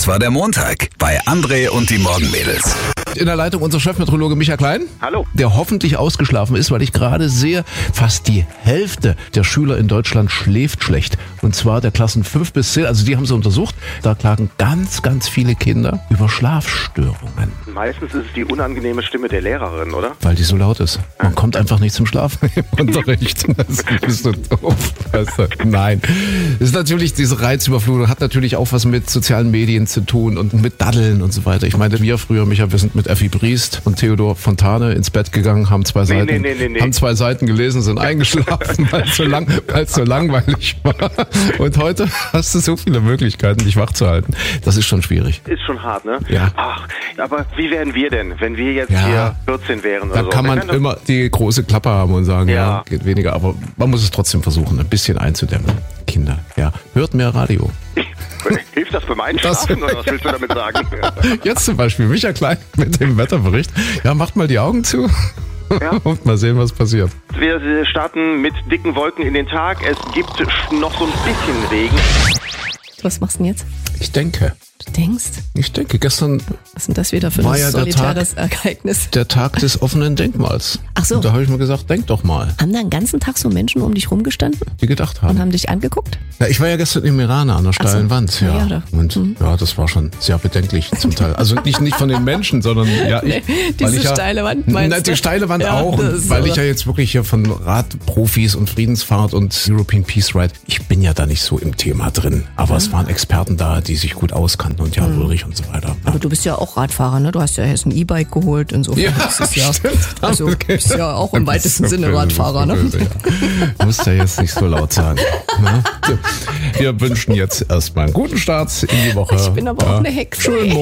war der Montag bei André und die Morgenmädels. In der Leitung unser Chefmeteorologe Micha Klein. Hallo. Der hoffentlich ausgeschlafen ist, weil ich gerade sehe, fast die Hälfte der Schüler in Deutschland schläft schlecht. Und zwar der Klassen 5 bis 10, also die haben sie untersucht. Da klagen ganz, ganz viele Kinder über Schlafstörungen. Meistens ist es die unangenehme Stimme der Lehrerin, oder? Weil die so laut ist. Man kommt einfach nicht zum Schlafen im Unterricht. Das ist so doof. Nein. Das ist natürlich, diese Reizüberflutung hat natürlich auch was mit sozialen Medien zu tun und mit Daddeln und so weiter. Ich meine, wir früher, Micha, wir sind mit Effi Briest und Theodor Fontane ins Bett gegangen, haben zwei Seiten gelesen, sind eingeschlafen, weil es so langweilig war. Und heute hast du so viele Möglichkeiten, dich wach zu halten. Das ist schon schwierig. Ist schon hart, ne? Ja. Ach, aber wie wären wir denn, wenn wir jetzt hier 14 wären oder Da so? kann man immer die große Klappe haben und sagen, Ja. geht weniger. Aber man muss es trotzdem versuchen, ein bisschen einzudämmen. Kinder, hört mehr Radio. Hilft das beim Einschlafen oder was willst du damit sagen? Jetzt zum Beispiel Micha Klein mit dem Wetterbericht. Ja, macht mal die Augen zu und mal sehen, was passiert. Wir starten mit dicken Wolken in den Tag. Es gibt noch so ein bisschen Regen. Was machst du denn jetzt? Ich denke, gestern Was ist denn das wieder für war ein ja solitäres Ereignis? der Tag des offenen Denkmals. Ach so. Und da habe ich mir gesagt, denk doch mal, Haben da den ganzen Tag so Menschen um dich rumgestanden die gedacht und haben. haben dich angeguckt? Ja, ich war ja gestern im Iran an der steilen so. Wand. Ja, da. Und das war schon sehr bedenklich zum Teil. Also nicht von den Menschen, sondern Diese steile Wand meinst du? Die steile Wand Ja, auch. das Und ist weil so. ich ja jetzt wirklich hier von Radprofis und Friedensfahrt und European Peace Ride, ich bin ja da nicht so im Thema drin. Aber es waren Experten da, die sich gut auskannten und Jan Ulrich und so weiter. Aber du bist ja auch Radfahrer, ne? Du hast ja jetzt ein E-Bike geholt, insofern ist es ja, stimmt. also bist ja auch im weitesten Sinne Radfahrer, ne? Böse, ja. Musst ja jetzt nicht so laut sagen. Ne? Wir wünschen jetzt erstmal einen guten Start in die Woche. Ich bin aber auch eine Hexe. Schönen